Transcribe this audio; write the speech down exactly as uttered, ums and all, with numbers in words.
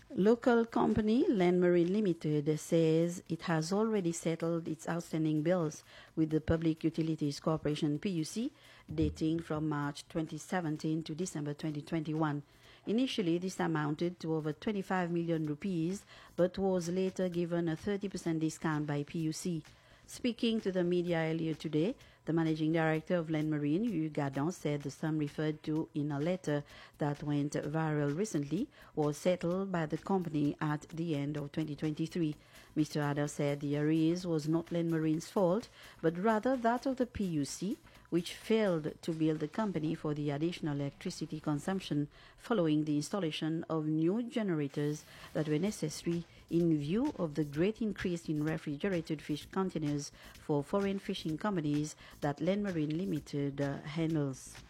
Local company Landmarine Limited says it has already settled its outstanding bills with the Public Utilities Corporation P U C dating from March twenty seventeen to December twenty twenty-one. Initially, this amounted to over twenty-five million rupees, but was later given a thirty percent discount by P U C. Speaking to the media earlier today, the managing director of Landmarine, Hugues Gadon, said the sum referred to in a letter that went viral recently was settled by the company at the end of twenty twenty-three. Mister Adder said the arrears was not Landmarine's fault, but rather that of the P U C, which failed to bill the company for the additional electricity consumption following the installation of new generators that were necessary in view of the great increase in refrigerated fish containers for foreign fishing companies that Landmarine Limited uh, handles.